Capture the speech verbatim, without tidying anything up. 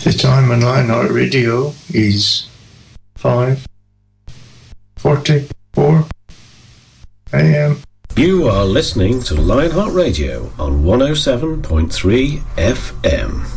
The time on Lionheart Radio is five forty-four a m. You are listening to Lionheart Radio on one oh seven point three F M.